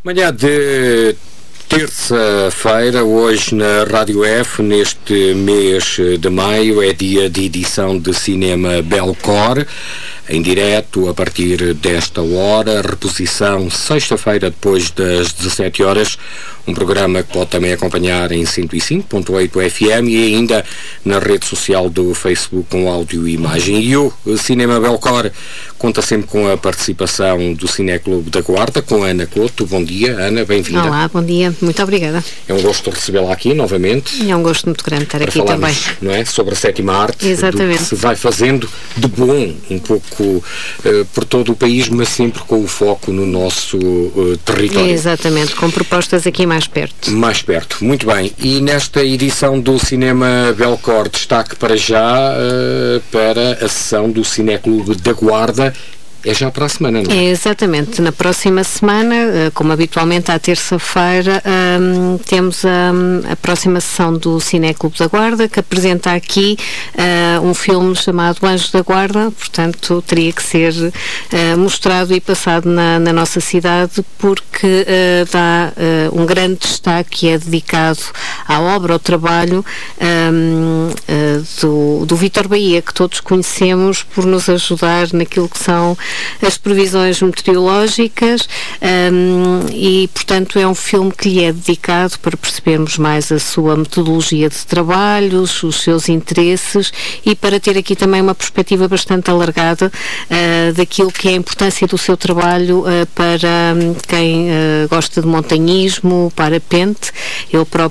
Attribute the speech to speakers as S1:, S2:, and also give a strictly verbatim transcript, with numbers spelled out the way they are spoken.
S1: Manhã de terça-feira, hoje na Rádio F, neste mês de maio, é dia de edição de Cinema Belcor, em direto a partir desta hora, reposição sexta-feira depois das dezassete horas, um programa que pode também acompanhar em cento e cinco ponto oito F M e ainda na rede social do Facebook com áudio e imagem. E o Cinema Belcor conta sempre com a participação do Cineclube da Guarda, com a Ana Couto. Bom dia, Ana, bem-vinda.
S2: Olá, bom dia, muito obrigada.
S1: É um gosto recebê-la aqui novamente.
S2: É um gosto muito grande estar
S1: para
S2: aqui também.
S1: Não é? Sobre a sétima arte.
S2: Exatamente.
S1: Do que se vai fazendo de bom, um pouco uh, por todo o país, mas sempre com o foco no nosso uh, território.
S2: Exatamente, com propostas aqui mais perto.
S1: Mais perto, muito bem. E nesta edição do Cinema Belcor, destaque para já uh, para a sessão do Cineclube da Guarda. É já para a semana, não é?
S2: É, exatamente. Na próxima semana, como habitualmente à terça-feira, um, temos um, a próxima sessão do Cineclube da Guarda, que apresenta aqui uh, um filme chamado Anjos da Guarda, portanto teria que ser uh, mostrado e passado na, na nossa cidade, porque uh, dá uh, um grande destaque, é dedicado à obra, ao trabalho um, uh, do, do Vítor Bahia, que todos conhecemos por nos ajudar naquilo que são as previsões meteorológicas um, e, portanto, é um filme que lhe é dedicado para percebermos mais a sua metodologia de trabalho, os seus interesses e para ter aqui também uma perspectiva bastante alargada uh, daquilo que é a importância do seu trabalho uh, para um, quem uh, gosta de montanhismo, parapente. Ele próprio